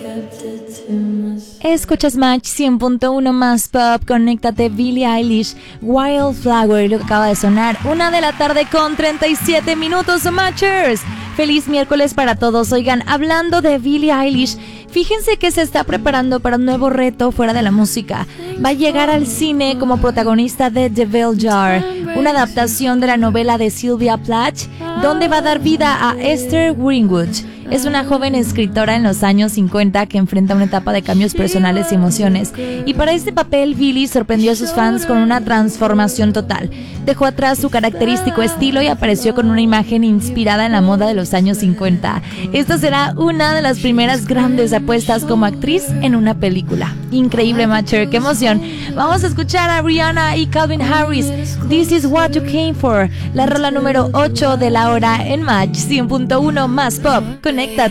Escuchas Match 100.1 más pop, conéctate. Billie Eilish, Wildflower, lo que acaba de sonar, 1:37 p.m. Matchers. Feliz miércoles para todos. Oigan, hablando de Billie Eilish, fíjense que se está preparando para un nuevo reto fuera de la música. Va a llegar al cine como protagonista de The Bell Jar, una adaptación de la novela de Sylvia Plath, donde va a dar vida a Esther Greenwood. Es una joven escritora en los años 50 que enfrenta una etapa de cambios personales y emociones. Y para este papel, Billie sorprendió a sus fans con una transformación total. Dejó atrás su característico estilo y apareció con una imagen inspirada en la moda de los años 50. Esta será una de las primeras grandes apuestas como actriz en una película. Increíble, Matcher, qué emoción. Vamos a escuchar a Rihanna y Calvin Harris. This is what you came for. La rola número 8 de la hora en Match 100.1 más pop. Conéctate.